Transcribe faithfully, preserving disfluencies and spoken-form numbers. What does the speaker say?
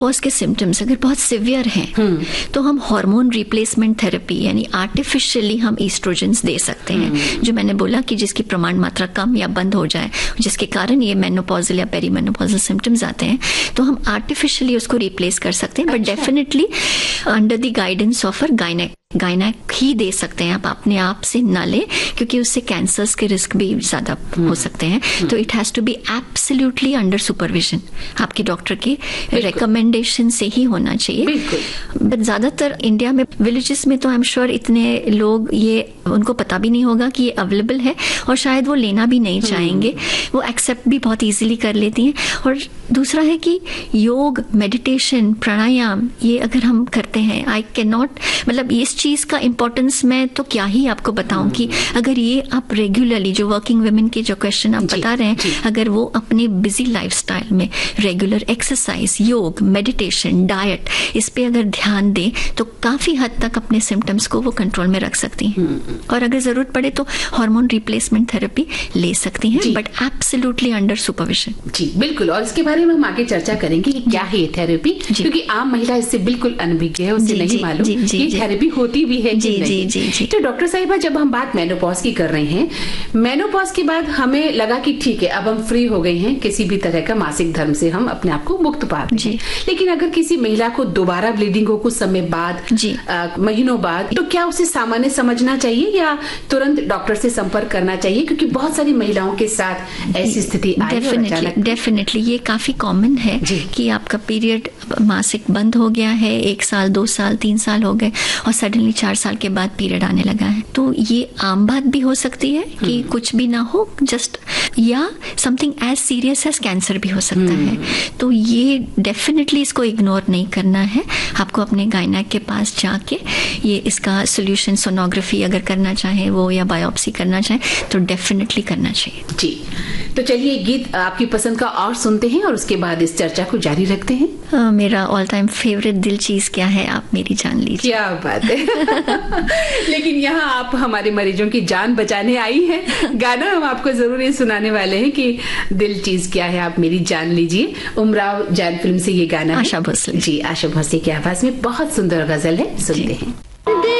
Menopause के symptoms अगर बहुत सिवियर हैं तो हम हार्मोन रिप्लेसमेंट थेरेपी यानी आर्टिफिशियली हम ईस्ट्रोजेंस दे सकते हैं, जो मैंने बोला कि जिसकी प्रमाण मात्रा कम या बंद हो जाए, जिसके कारण ये मेनोपॉजल या पेरीमेनोपॉजल सिम्टम्स आते हैं, तो हम आर्टिफिशियली उसको रिप्लेस कर सकते हैं, but definitely under the guidance of or gynaec gynaec ही दे सकते हैं। आप अपने आप से ना ले, क्योंकि उससे कैंसर्स के रिस्क भी ज्यादा हो सकते हैं। तो it has to be absolutely under supervision, आपकी डॉक्टर की रिकमेंडेशन से ही होना चाहिए। बट ज्यादातर इंडिया में विलेजेस में तो आई एम श्योर इतने लोग ये उनको पता भी नहीं होगा कि ये अवेलेबल है, और शायद वो लेना भी नहीं चाहेंगे, वो एक्सेप्ट भी बहुत इजीली कर लेती हैं। और दूसरा है कि योग, मेडिटेशन, प्राणायाम ये अगर हम करते हैं, आई कैन नॉट मतलब इस चीज का इंपॉर्टेंस मैं तो क्या ही आपको बताऊं कि अगर ये आप रेगुलरली, जो वर्किंग वुमेन के जो क्वेश्चन आप बता रहे हैं, अगर वो अपने बिजी लाइफस्टाइल में रेगुलर एक्सरसाइज, योग, मेडिटेशन, डाइट, इस पे अगर ध्यान दें तो काफी हद तक अपने सिम्टम्स को वो कंट्रोल में रख सकती हैं। और अगर जरूरत पड़े तो हार्मोन रिप्लेसमेंट थेरेपी ले सकती हैं, बट एब्सोल्युटली अंडर सुपरविजन। जी बिल्कुल, और इसके बारे में हम आगे चर्चा करेंगे कि क्या है ये थेरेपी, क्योंकि आम महिला इससे बिल्कुल अनभिज्ञ है, उसे नहीं मालूम कि थेरेपी होती भी है जी, जी, जी, जी। तो डॉक्टर साहिबा, जब हम बात मेनोपॉज की कर रहे हैं, मेनोपॉज के बाद हमें लगा कि ठीक है अब हम फ्री हो गए हैं, किसी भी तरह का मासिक धर्म से हम अपने आप को मुक्त पा रहे हैं। लेकिन अगर किसी महिला को दोबारा ब्लीडिंग हो कुछ समय बाद, आ, महीनों बाद, तो क्या उसे सामान्य समझना चाहिए या तुरंत डॉक्टर से संपर्क करना चाहिए? क्योंकि बहुत सारी महिलाओं के साथ ऐसी स्थिति आई है। डेफिनेटली ये काफी कॉमन है कि आपका पीरियड मासिक बंद हो गया है, एक साल, दो साल, तीन साल हो गए और सडनली चार साल के बाद पीरियड आने लगा है। तो ये आम बात भी हो सकती है कि कुछ भी ना हो, जस्ट या something as serious as cancer भी हो सकता है। तो ये डेफिनेटली इसको इग्नोर नहीं करना है, आपको अपने गायनेक के पास जाके ये इसका सोल्यूशन, सोनोग्राफी अगर करना चाहे वो, या बायोप्सी करना चाहे, तो डेफिनेटली करना चाहिए। जी, तो चलिए गीत आपकी पसंद का और सुनते हैं और उसके बाद इस चर्चा को जारी रखते हैं। uh, मेरा ऑल टाइम फेवरेट दिल चीज क्या है आप मेरी जान लीजिए। क्या बात है। लेकिन यहाँ आप हमारे मरीजों की जान बचाने आई हैं। गाना हम आपको जरूर ये सुनाने वाले हैं कि दिल चीज क्या है आप मेरी जान लीजिए। उमराव जान फिल्म से ये गाना, आशा भोसले जी, आशा भोसले की आवाज में बहुत सुंदर गजल है, सुनते हैं।